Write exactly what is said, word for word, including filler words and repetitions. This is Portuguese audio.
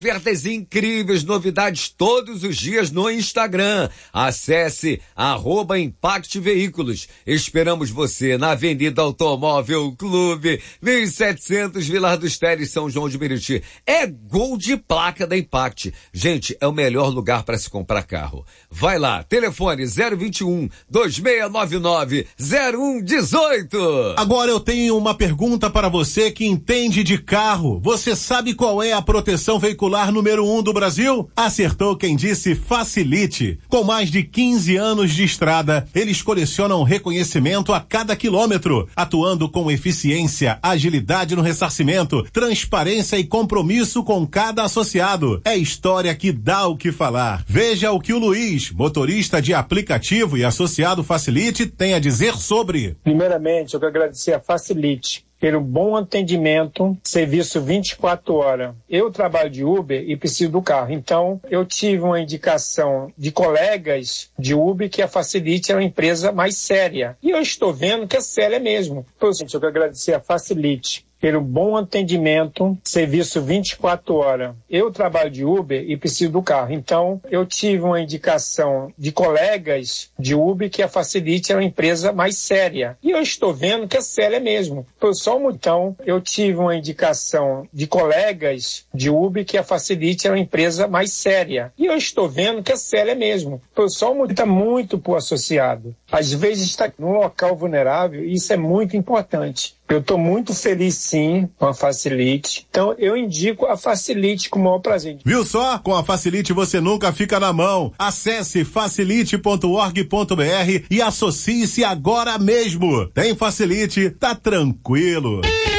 Ofertas incríveis, novidades todos os dias no Instagram. Acesse arroba Impact Veículos. Esperamos você na Avenida Automóvel Clube, mil e setecentos, Vilar dos Teles, São João de Meriti. É gol de placa da Impact. Gente, é o melhor lugar para se comprar carro. Vai lá, telefone zero vinte e um, dois seis nove nove, zero um um oito. Agora eu tenho uma pergunta para você que entende de carro. Você sabe qual é a proteção veicular número um do Brasil? Acertou quem disse Facilite. Com mais de quinze anos de estrada, eles colecionam reconhecimento a cada quilômetro, atuando com eficiência, agilidade no ressarcimento, transparência e compromisso com cada associado. É história que dá o que falar. Veja o que o Luiz, motorista de aplicativo e associado Facilite, tem a dizer sobre. Primeiramente, eu quero agradecer a Facilite pelo bom atendimento, serviço vinte e quatro horas. Eu trabalho de Uber e preciso do carro. Então, eu tive uma indicação de colegas de Uber que a Facilite é uma empresa mais séria. E eu estou vendo que é séria mesmo. Então, gente, eu quero agradecer a Facilite pelo bom atendimento, serviço vinte e quatro horas. Eu trabalho de Uber e preciso do carro. Então, eu tive uma indicação de colegas de Uber que a Facilite é uma empresa mais séria. E eu estou vendo que é séria mesmo. Foi só um... Então, eu tive uma indicação de colegas de Uber que a Facilite é uma empresa mais séria. E eu estou vendo que é séria mesmo. Foi só um... Está muito para o associado. Às vezes está num local vulnerável e isso é muito importante. Eu estou muito feliz, sim, com a Facilite. Então, eu indico a Facilite com o maior prazer. Viu só? Com a Facilite você nunca fica na mão. Acesse facilite ponto org ponto br e associe-se agora mesmo. Tem Facilite, tá tranquilo.